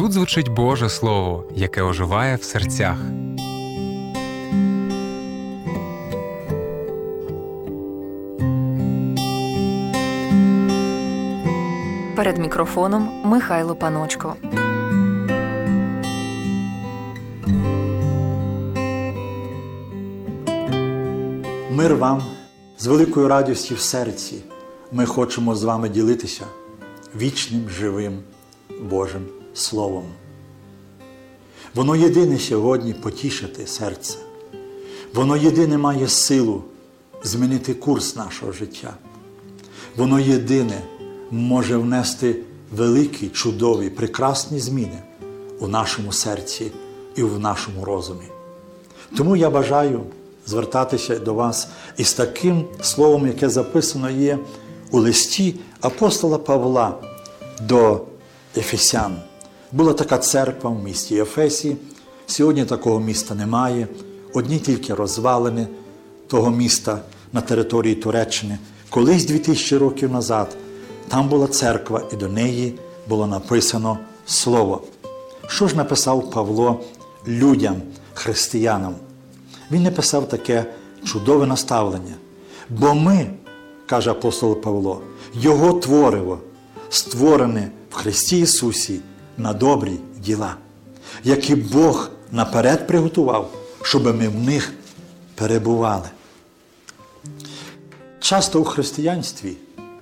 Тут звучить Боже Слово, яке оживає в серцях. Перед мікрофоном Михайло Паночко. Мир вам! З великою радістю в серці ми хочемо з вами ділитися вічним, живим Божим Словом. Воно єдине сьогодні потішити серце. Воно єдине має силу змінити курс нашого життя. Воно єдине може внести великі, чудові, прекрасні зміни у нашому серці і в нашому розумі. Тому я бажаю звертатися до вас із таким словом, яке записано є у листі апостола Павла до Ефесян. Була така церква в місті Ефесі. Сьогодні такого міста немає. Одні тільки розвалини того міста на території Туреччини. Колись 2000 років назад там була церква, і до неї було написано Слово. Що ж написав Павло людям, християнам? Він написав таке чудове наставлення. Бо ми, каже апостол Павло, Його твориво, створене в Христі Ісусі на добрі діла, які Бог наперед приготував, щоб ми в них перебували. Часто у християнстві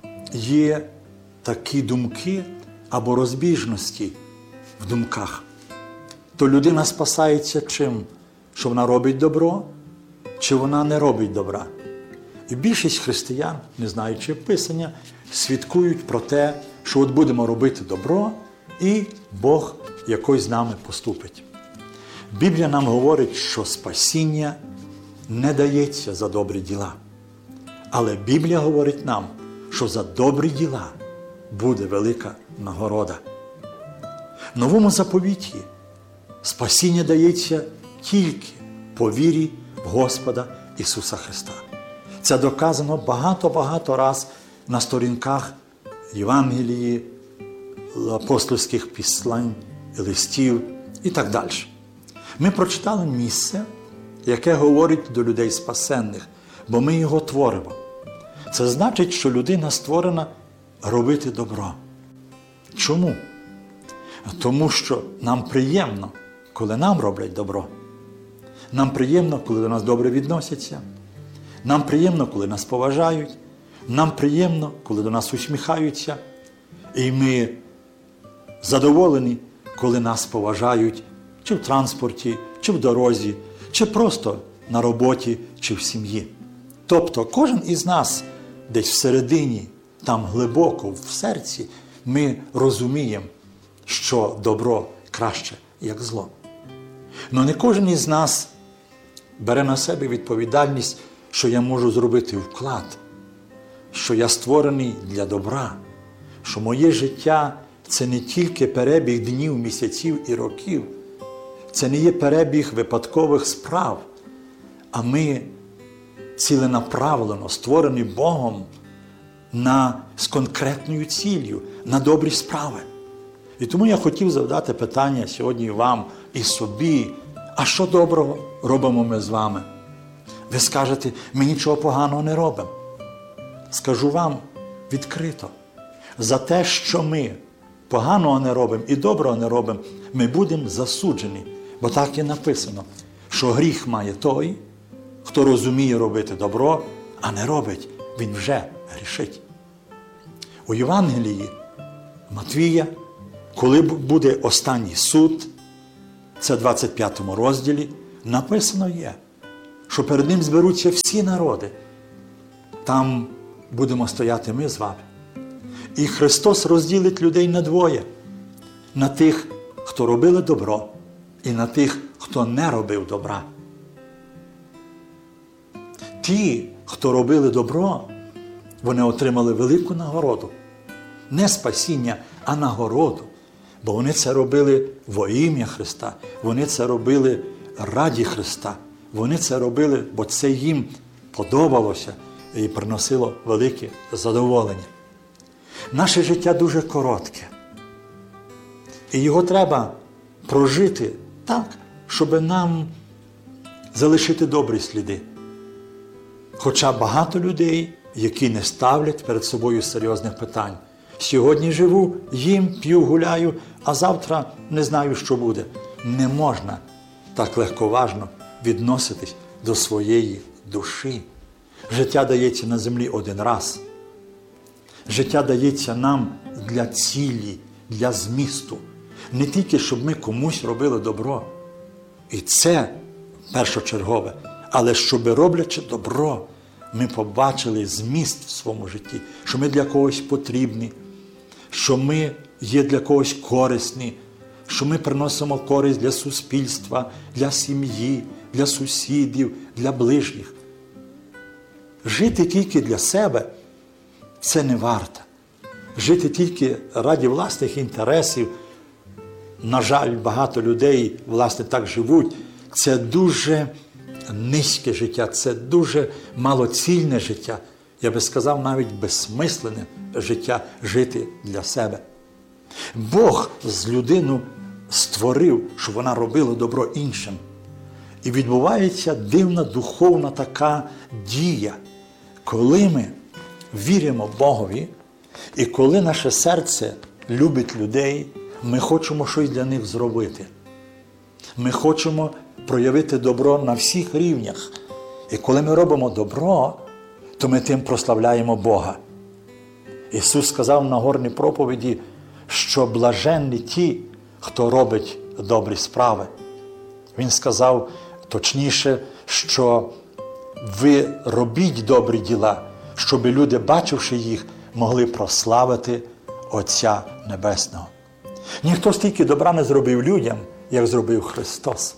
є такі думки або розбіжності в думках. То людина спасається чим? Що вона робить добро, чи вона не робить добра. І більшість християн, не знаючи Писання, свідкують про те, що от будемо робити добро, і Бог якось з нами поступить. Біблія нам говорить, що спасіння не дається за добрі діла. Але Біблія говорить нам, що за добрі діла буде велика нагорода. В Новому заповіті спасіння дається тільки по вірі в Господа Ісуса Христа. Це доказано багато-багато раз на сторінках Євангелії, апостольських післань, листів і так далі. Ми прочитали місце, яке говорить до людей спасенних, бо ми його творимо. Це значить, що людина створена робити добро. Чому? Тому що нам приємно, коли нам роблять добро. Нам приємно, коли до нас добре відносяться. Нам приємно, коли нас поважають. Нам приємно, коли до нас усміхаються. І ми задоволені, коли нас поважають чи в транспорті, чи в дорозі, чи просто на роботі, чи в сім'ї. Тобто кожен із нас десь всередині, там глибоко, в серці, ми розуміємо, що добро краще, як зло. Но не кожен із нас бере на себе відповідальність, що я можу зробити вклад, що я створений для добра, що моє життя – це не тільки перебіг днів, місяців і років, це не є перебіг випадкових справ, а ми ціленаправлено створені Богом з конкретною ціллю, на добрі справи. І тому я хотів задати питання сьогодні вам і собі, а що доброго робимо ми з вами? Ви скажете, ми нічого поганого не робимо. Скажу вам відкрито, за те, що ми поганого не робимо і доброго не робимо, ми будемо засуджені. Бо так і написано, що гріх має той, хто розуміє робити добро, а не робить, він вже грішить. У Євангелії Матвія, коли буде останній суд, це в 25 розділі, написано є, що перед ним зберуться всі народи. Там будемо стояти ми з вами. І Христос розділить людей на двоє. На тих, хто робили добро, і на тих, хто не робив добра. Ті, хто робили добро, вони отримали велику нагороду. Не спасіння, а нагороду. Бо вони це робили во ім'я Христа. Вони це робили раді Христа. Вони це робили, бо це їм подобалося і приносило велике задоволення. Наше життя дуже коротке. І його треба прожити так, щоб нам залишити добрі сліди. Хоча багато людей, які не ставлять перед собою серйозних питань. Сьогодні живу, їм, п'ю, гуляю, а завтра не знаю, що буде. Не можна так легковажно відноситись до своєї душі. Життя дається на землі один раз. Життя дається нам для цілі, для змісту. Не тільки, щоб ми комусь робили добро. І це першочергове. Але щоб, роблячи добро, ми побачили зміст в своєму житті, що ми для когось потрібні, що ми є для когось корисні, що ми приносимо користь для суспільства, для сім'ї, для сусідів, для ближніх. Жити тільки для себе – це не варто. Жити тільки раді власних інтересів, на жаль, багато людей, власне, так живуть, це дуже низьке життя, це дуже малоцільне життя. Я би сказав, навіть безсмисленне життя жити для себе. Бог з людину створив, щоб вона робила добро іншим. І відбувається дивна духовна така дія, коли ми віримо Богові, і коли наше серце любить людей, ми хочемо щось для них зробити. Ми хочемо проявити добро на всіх рівнях. І коли ми робимо добро, то ми тим прославляємо Бога. Ісус сказав на Нагорній проповіді, що блаженні ті, хто робить добрі справи. Він сказав точніше, що ви робіть добрі діла, щоб люди, бачивши їх, могли прославити Отця Небесного. Ніхто стільки добра не зробив людям, як зробив Христос.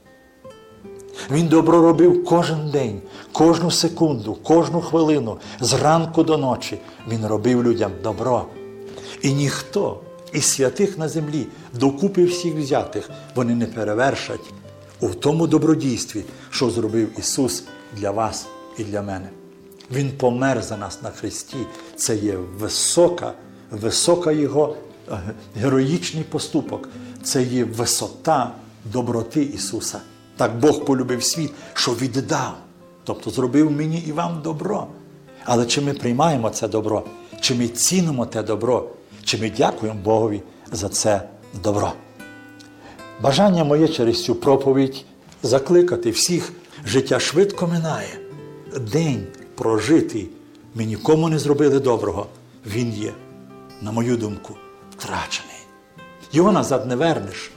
Він добро робив кожен день, кожну секунду, кожну хвилину, зранку до ночі. Він робив людям добро. І ніхто із святих на землі, докупи всіх взятих, вони не перевершать у тому добродійстві, що зробив Ісус для вас і для мене. Він помер за нас на хресті. Це є висока Його героїчний поступок. Це є висота доброти Ісуса. Так Бог полюбив світ, що віддав. Тобто зробив мені і вам добро. Але чи ми приймаємо це добро? Чи ми цінимо те добро? Чи ми дякуємо Богові за це добро? Бажання моє через цю проповідь закликати всіх. Життя швидко минає. День прожитий, ми нікому не зробили доброго. Він є, на мою думку, втрачений. Його назад не вернеш,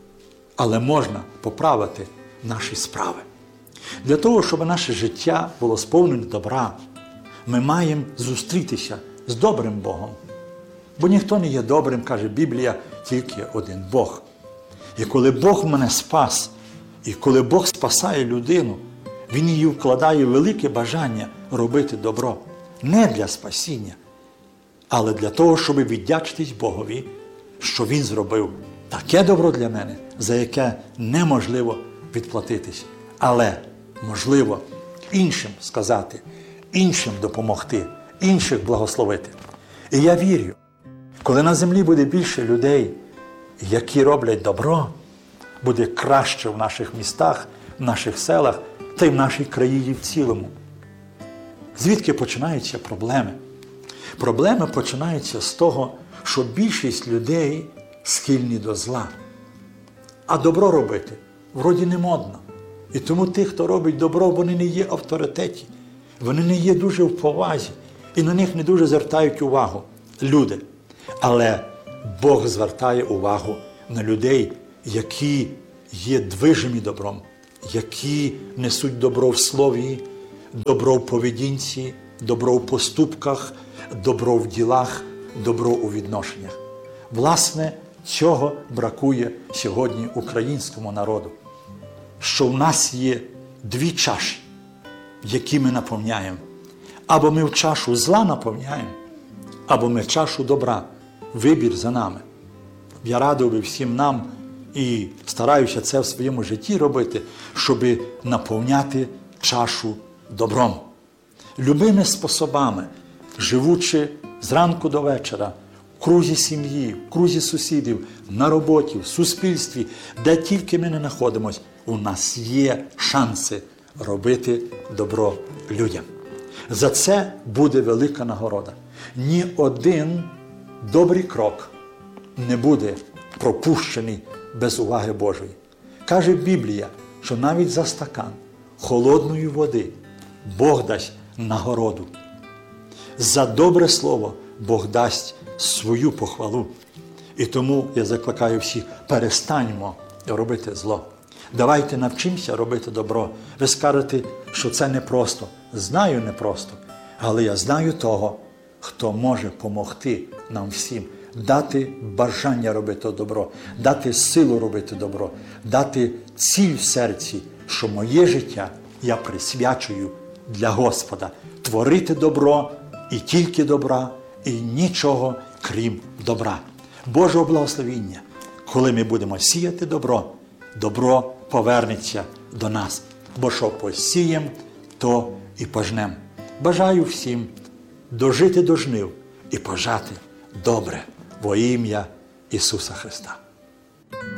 але можна поправити наші справи. Для того, щоб наше життя було сповнене добра, ми маємо зустрітися з добрим Богом. Бо ніхто не є добрим, каже Біблія, тільки один Бог. І коли Бог мене спас, і коли Бог спасає людину, Він її вкладає в велике бажання робити добро. Не для спасіння, але для того, щоб віддячитись Богові, що Він зробив таке добро для мене, за яке неможливо відплатитись. Але можливо іншим сказати, іншим допомогти, інших благословити. І я вірю, коли на землі буде більше людей, які роблять добро, буде краще в наших містах, в наших селах та й в нашій країні в цілому. Звідки починаються проблеми? Проблеми починаються з того, що більшість людей схильні до зла. А добро робити вроді не модно. І тому ті, хто робить добро, вони не є авторитеті, вони не є дуже в повазі, і на них не дуже звертають увагу люди. Але Бог звертає увагу на людей, які є движимі добром, які несуть добро в слові, добро в поведінці, добро в поступках, добро в ділах, добро у відношеннях. Власне, цього бракує сьогодні українському народу. Що в нас є дві чаші, які ми наповняємо. Або ми в чашу зла наповняємо, або ми в чашу добра. Вибір за нами. Я радив би всім нам і стараюся це в своєму житті робити, щоб наповняти чашу добром. Любими способами, живучи зранку до вечора в крузі сім'ї, в крузі сусідів, на роботі, в суспільстві, де тільки ми не знаходимося, у нас є шанси робити добро людям. За це буде велика нагорода. Ні один добрий крок не буде пропущений без уваги Божої. Каже Біблія, що навіть за стакан холодної води Бог дасть нагороду. За добре слово Бог дасть свою похвалу. І тому я закликаю всіх, перестаньмо робити зло. Давайте навчимося робити добро. Ви скажете, що це непросто. Знаю, непросто. Але я знаю того, хто може допомогти нам всім. Дати бажання робити добро, дати силу робити добро, дати ціль в серці, що моє життя я присвячую для Господа. Творити добро і тільки добра, і нічого крім добра. Божого благословіння, коли ми будемо сіяти добро, добро повернеться до нас. Бо що посієм, то і пожнем. Бажаю всім дожити до жнив і пожати добре во ім'я Ісуса Христа.